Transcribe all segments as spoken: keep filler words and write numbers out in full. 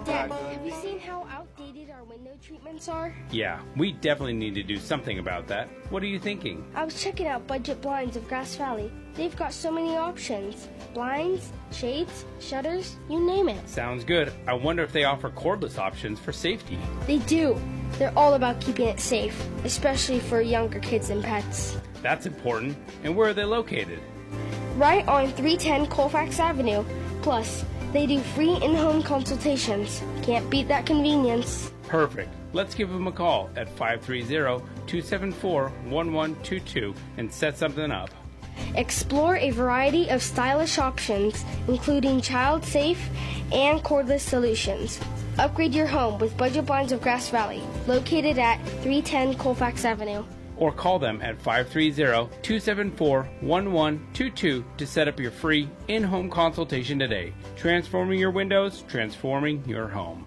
Dad, have you seen how outdated our window treatments are? Yeah, we definitely need to do something about that. What are you thinking? I was checking out Budget Blinds of Grass Valley. They've got so many options. Blinds, shades, shutters, you name it. Sounds good. I wonder if they offer cordless options for safety. They do. They're all about keeping it safe, especially for younger kids and pets. That's important. And where are they located? Right on three ten Colfax Avenue. Plus, they do free in-home consultations. Can't beat that convenience. Perfect. Let's give them a call at five three zero, two seven four, one one two two and set something up. Explore a variety of stylish options, including child-safe and cordless solutions. Upgrade your home with Budget Blinds of Grass Valley, located at three ten Colfax Avenue. Or call them at five three zero, two seven four, one one two two to set up your free in-home consultation today. Transforming your windows, transforming your home.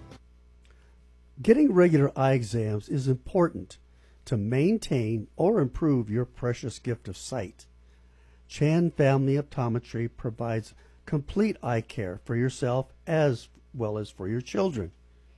Getting regular eye exams is important to maintain or improve your precious gift of sight. Chan Family Optometry provides complete eye care for yourself as well as for your children.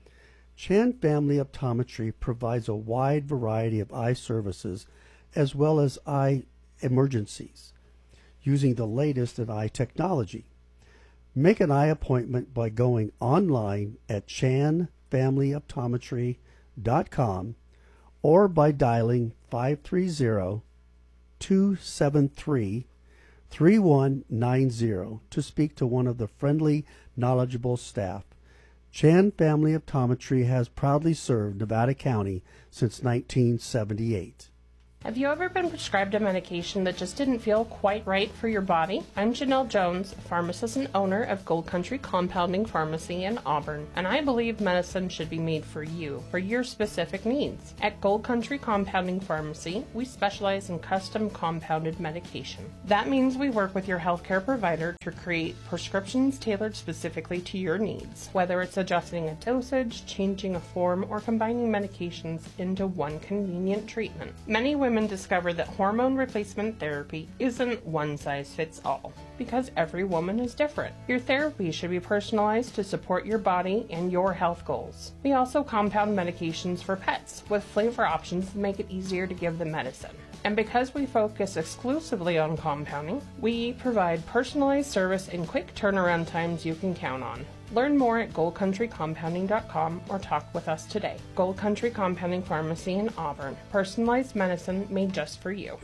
Chan Family Optometry provides a wide variety of eye services as well as eye emergencies using the latest in eye technology. Make an eye appointment by going online at chan family optometry dot com or by dialing five three zero, two seven three, three one nine zero to speak to one of the friendly, knowledgeable staff. Chan Family Optometry has proudly served Nevada County since nineteen seventy-eight. Have you ever been prescribed a medication that just didn't feel quite right for your body? I'm Janelle Jones, pharmacist and owner of Gold Country Compounding Pharmacy in Auburn, and I believe medicine should be made for you, for your specific needs. At Gold Country Compounding Pharmacy, we specialize in custom compounded medication. That means we work with your healthcare provider to create prescriptions tailored specifically to your needs, whether it's adjusting a dosage, changing a form, or combining medications into one convenient treatment. Many women Women discover that hormone replacement therapy isn't one size fits all because every woman is different. Your therapy should be personalized to support your body and your health goals. We also compound medications for pets with flavor options that make it easier to give them medicine. And because we focus exclusively on compounding, we provide personalized service and quick turnaround times you can count on. Learn more at gold country compounding dot com or talk with us today. Gold Country Compounding Pharmacy in Auburn. Personalized medicine made just for you.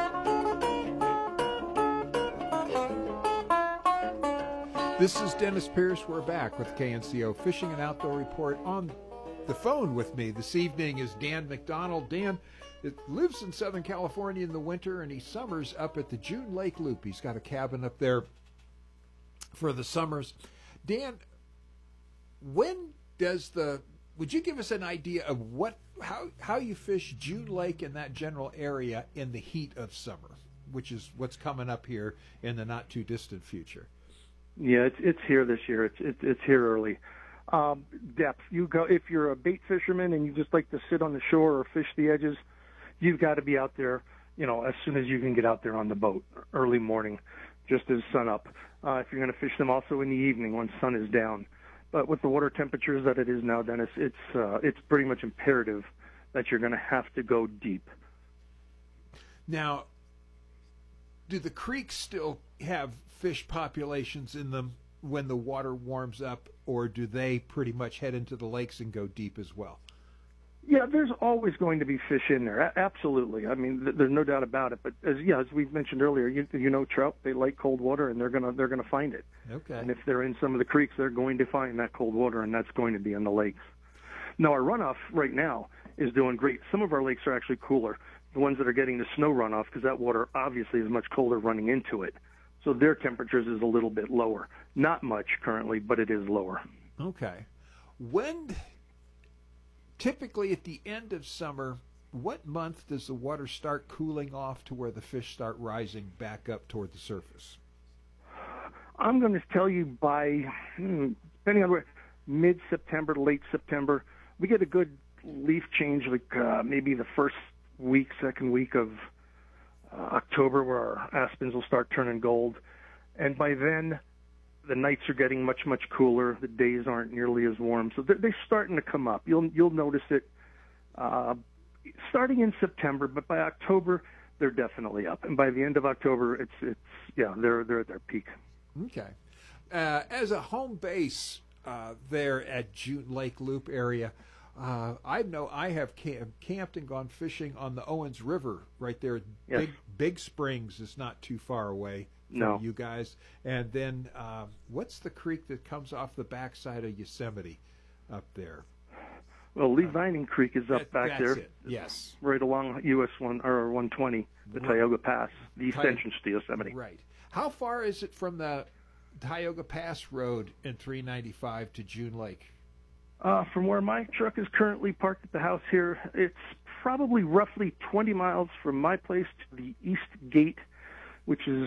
This is Dennis Pierce. We're back with K N C O Fishing and Outdoor Report. On the phone with me this evening is Dan McDonald. Dan it lives in Southern California in the winter, and he summers up at the June Lake Loop. He's got a cabin up there for the summers. Dan, when does the, would you give us an idea of what, how, how you fish June Lake in that general area in the heat of summer, which is what's coming up here in the not too distant future? Yeah, it's it's here this year. It's it's, it's here early. Um, depth. You go if you're a bait fisherman and you just like to sit on the shore or fish the edges, you've got to be out there, you know, as soon as you can get out there on the boat, early morning, just as sun up. Uh, if you're going to fish them also in the evening when sun is down. But with the water temperatures that it is now, Dennis, it's uh, it's pretty much imperative that you're going to have to go deep. Now, do the creeks still have fish populations in them when the water warms up, or do they pretty much head into the lakes and go deep as well? Yeah, there's always going to be fish in there. A- absolutely. I mean, th- there's no doubt about it. But as yeah, as we've mentioned earlier, you, you know, trout, they like cold water, and they're gonna they're gonna find it. Okay. And if they're in some of the creeks, they're going to find that cold water, and that's going to be in the lakes. Now, our runoff right now is doing great. Some of our lakes are actually cooler. The ones that are getting the snow runoff, because that water obviously is much colder running into it. So their temperatures is a little bit lower. Not much currently, but it is lower. Okay. When, typically at the end of summer, what month does the water start cooling off to where the fish start rising back up toward the surface? I'm going to tell you by, hmm, depending on where, mid-September, late September, we get a good leaf change, like uh, maybe the first week, second week of uh, October, where our aspens will start turning gold. And by then, the nights are getting much, much cooler. The days aren't nearly as warm. So they're, they're starting to come up. You'll, you'll notice it uh, starting in September, but by October, they're definitely up. And by the end of October, it's, it's yeah, they're, they're at their peak. Okay. Uh, as a home base uh, there at June Lake Loop area, uh, I know I have camp- camped and gone fishing on the Owens River right there. Yes. Big, Big Springs is not too far away from No. you guys. And then uh, what's the creek that comes off the backside of Yosemite up there? Well, Lee Vining Creek is up That- back that's there. It. Yes. Right along U S one or one twenty, the Right. Tioga Pass, the east Ti- entrance to Yosemite. Right. How far is it from the Tioga Pass Road in three ninety-five to June Lake? Uh, from where my truck is currently parked at the house here, it's probably roughly twenty miles from my place to the east gate, which is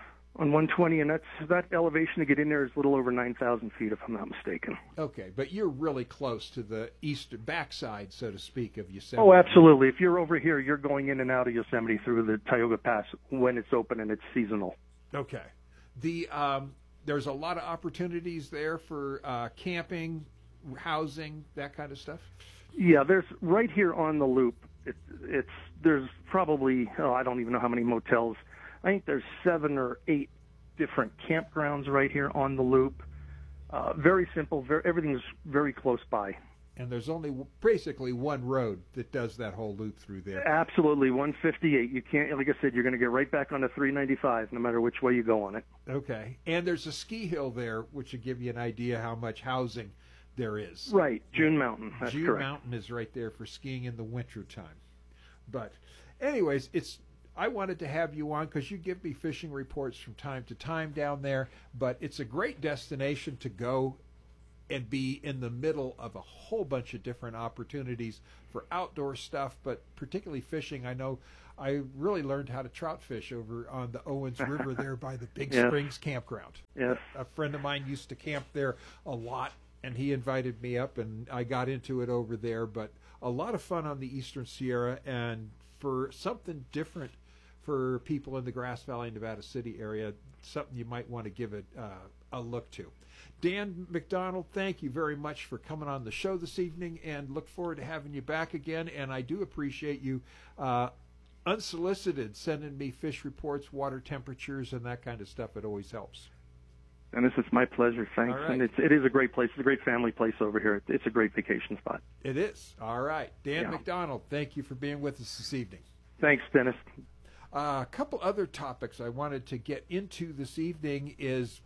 on one twenty, and that's that elevation to get in there is a little over nine thousand feet, if I'm not mistaken. Okay, but you're really close to the east backside, so to speak, of Yosemite. Oh, absolutely. If you're over here, you're going in and out of Yosemite through the Tioga Pass when it's open and it's seasonal. Okay. The um, there's a lot of opportunities there for uh, camping, housing, that kind of stuff. Yeah, there's right here on the loop. It, it's there's probably oh I don't even know how many motels. I think there's seven or eight different campgrounds right here on the loop. Uh, very simple. Very, everything's very close by. And there's only w- basically one road that does that whole loop through there. Absolutely, one fifty-eight. You can't, like I said, you're going to get right back on the three ninety-five, no matter which way you go on it. Okay. And there's a ski hill there, which will give you an idea how much housing there is. Right, June Mountain. That's June correct. Mountain is right there for skiing in the winter time. But, anyways, it's I wanted to have you on because you give me fishing reports from time to time down there. But it's a great destination to go and be in the middle of a whole bunch of different opportunities for outdoor stuff, but particularly fishing. I know I really learned how to trout fish over on the Owens River there by the Big Yes. Springs campground. Yes. A friend of mine used to camp there a lot, and he invited me up, and I got into it over there. But a lot of fun on the Eastern Sierra, and for something different for people in the Grass Valley, Nevada City area, something you might want to give it uh, a look to. Dan McDonald, thank you very much for coming on the show this evening, and look forward to having you back again. And I do appreciate you uh, unsolicited sending me fish reports, water temperatures, and that kind of stuff. It always helps. And this is my pleasure. Thanks. All right. And it's, it is a great place. It's a great family place over here. It's a great vacation spot. It is. All right. Dan Yeah. McDonald, thank you for being with us this evening. Thanks, Dennis. Uh, a couple other topics I wanted to get into this evening is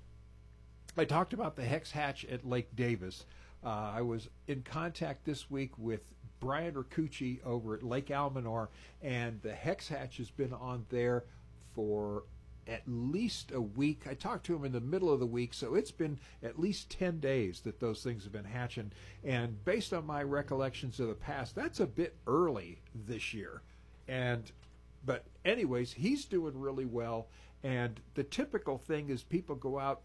I talked about the Hex Hatch at Lake Davis. Uh, I was in contact this week with Brian Ricucci over at Lake Almanor, and the Hex Hatch has been on there for at least a week. I talked to him in the middle of the week, so it's been at least ten days that those things have been hatching. And based on my recollections of the past, that's a bit early this year. And but anyways, he's doing really well. And the typical thing is people go out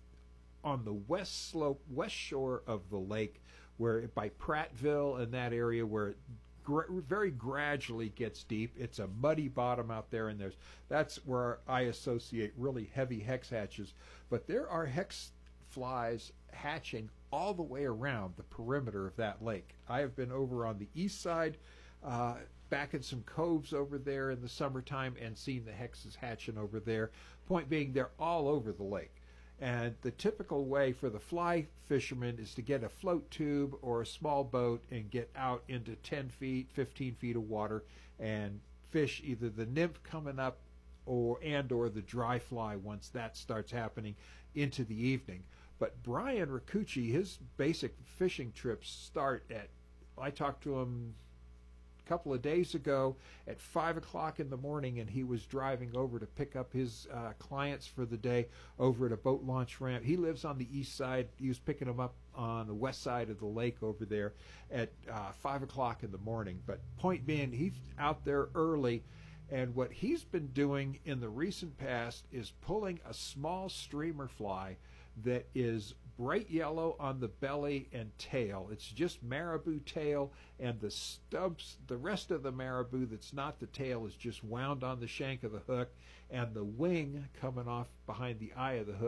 on the west slope, west shore of the lake, where by Prattville and that area where it gra- very gradually gets deep. It's a muddy bottom out there, and there's that's where I associate really heavy hex hatches. But there are hex flies hatching all the way around the perimeter of that lake. I have been over on the east side, uh, back in some coves over there in the summertime, and seen the hexes hatching over there. Point being, they're all over the lake. And the typical way for the fly fisherman is to get a float tube or a small boat and get out into ten feet, fifteen feet of water and fish either the nymph coming up or and or the dry fly once that starts happening into the evening. But Brian Ricucci, his basic fishing trips start at, I talked to him a couple of days ago at five o'clock in the morning, and he was driving over to pick up his uh, clients for the day over at a boat launch ramp. He lives on the east side. He was picking them up on the west side of the lake over there at uh, five o'clock in the morning. But point being, he's out there early, and what he's been doing in the recent past is pulling a small streamer fly that is bright yellow on the belly and tail. It's just marabou tail, and the stubs, the rest of the marabou that's not the tail is just wound on the shank of the hook, and the wing coming off behind the eye of the hook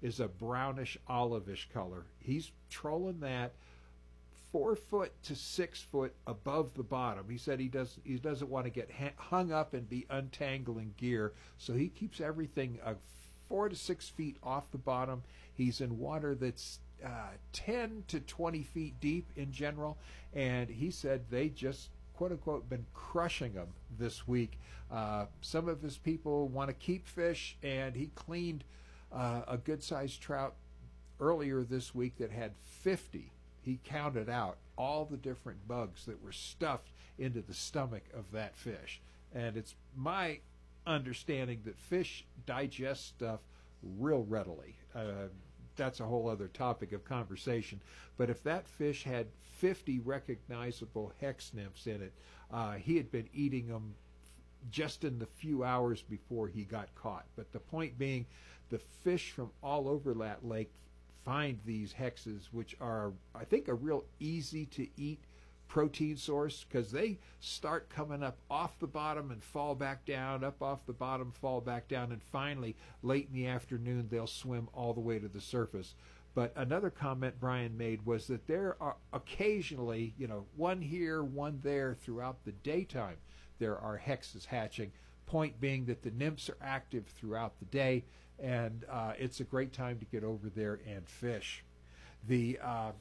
is a brownish olivish color. He's trolling that four foot to six foot above the bottom. He said he does he doesn't want to get ha- hung up and be untangling gear, so he keeps everything uh, four to six feet off the bottom. He's in water that's uh, ten to twenty feet deep in general, and he said they just quote unquote been crushing them this week. Uh, some of his people want to keep fish, and he cleaned uh, a good sized trout earlier this week that had fifty. He counted out all the different bugs that were stuffed into the stomach of that fish. And it's my understanding that fish digest stuff real readily. Uh, that's a whole other topic of conversation. But if that fish had fifty recognizable hex nymphs in it, uh, he had been eating them just in the few hours before he got caught. But the point being, the fish from all over that lake find these hexes, which are, I think, a real easy to eat protein source, because they start coming up off the bottom and fall back down, up off the bottom, fall back down, and finally, late in the afternoon, they'll swim all the way to the surface. But another comment Brian made was that there are occasionally, you know, one here, one there throughout the daytime, there are hexes hatching. Point being that the nymphs are active throughout the day, and uh, it's a great time to get over there and fish. The uh,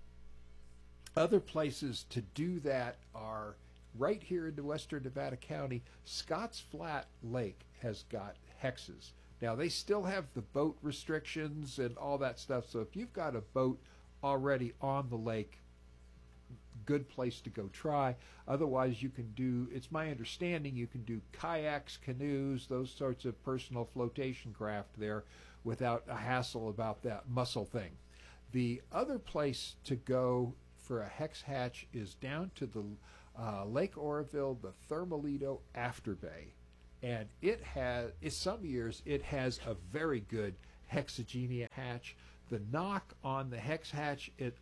other places to do that are right here in the western Nevada County. Scotts Flat Lake has got hexes. Now, they still have the boat restrictions and all that stuff, so if you've got a boat already on the lake, good place to go try. Otherwise, you can do, it's my understanding, you can do kayaks, canoes, those sorts of personal flotation craft there without a hassle about that mussel thing. The other place to go for a hex hatch is down to the uh, Lake Oroville, the Thermalito Afterbay. And it has, in some years, it has a very good hexagenia hatch. The knock on the hex hatch, it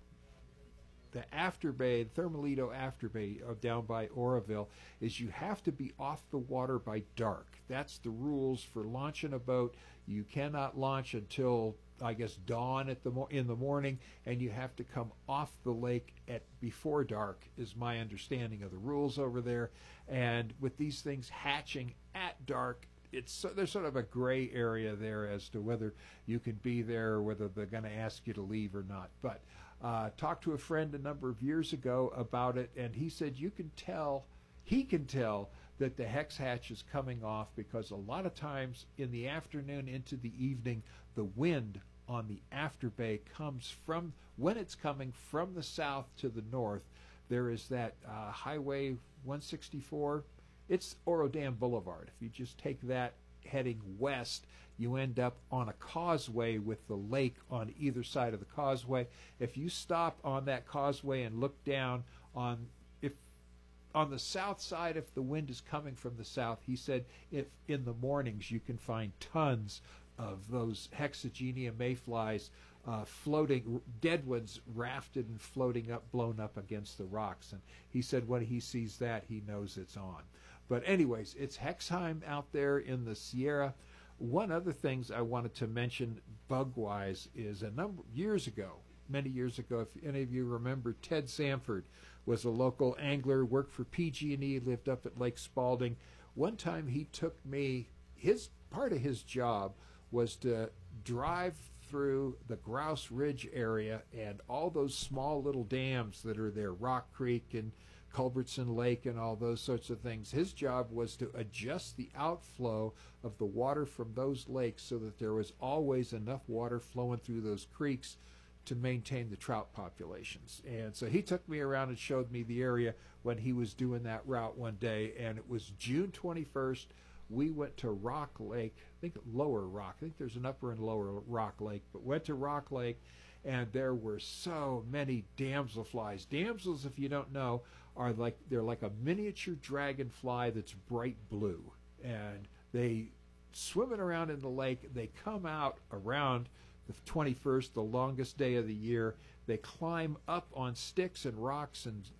the Afterbay, the Thermalito Afterbay uh, down by Oroville, is you have to be off the water by dark. That's the rules for launching a boat. You cannot launch until, I guess, dawn at the mo- in the morning, and you have to come off the lake at before dark, is my understanding of the rules over there. And with these things hatching at dark, it's so, there's sort of a gray area there as to whether you can be there or whether they're going to ask you to leave or not. But uh, talked to a friend a number of years ago about it, and he said you can tell, he can tell that the hex hatch is coming off because a lot of times in the afternoon into the evening, the wind on the Afterbay comes from, when it's coming from the south to the north, there is that uh, Highway one sixty-four. It's Oro Dam Boulevard. If you just take that heading west, you end up on a causeway with the lake on either side of the causeway. If you stop on that causeway and look down on, if on the south side, if the wind is coming from the south, he said if in the mornings you can find tons of those Hexagenia mayflies uh, floating, dead ones rafted and floating up, blown up against the rocks. And he said when he sees that, he knows it's on. But anyways, it's Hexheim out there in the Sierra. One other things I wanted to mention bug-wise is a number years ago, many years ago, if any of you remember, Ted Sanford was a local angler, worked for P G and E, lived up at Lake Spalding. One time he took me, his part of his job was to drive through the Grouse Ridge area and all those small little dams that are there, Rock Creek and Culbertson Lake and all those sorts of things. His job was to adjust the outflow of the water from those lakes so that there was always enough water flowing through those creeks to maintain the trout populations. And so he took me around and showed me the area when he was doing that route one day, and it was June twenty-first. We went to Rock Lake, I think Lower Rock. I think there's an Upper and Lower Rock Lake, but went to Rock Lake, and there were so many damselflies. Damsels, if you don't know, are like, they're like a miniature dragonfly that's bright blue, and they swimming around in the lake. They come out around the twenty-first, the longest day of the year. They climb up on sticks and rocks and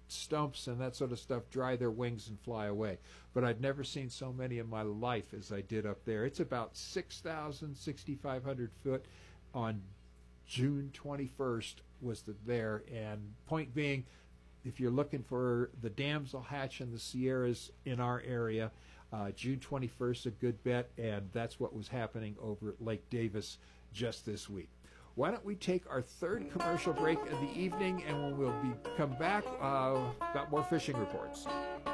stumps and that sort of stuff dry their wings and fly away. But I'd never seen so many in my life as I did up there. It's about six thousand, sixty-five hundred foot on June twenty-first was the, there. And point being, if you're looking for the damsel hatch in the Sierras in our area, uh, June twenty-first a good bet, and that's what was happening over at Lake Davis just this week. Why don't we take our third commercial break of the evening, and when we'll be come back, uh, got more fishing reports.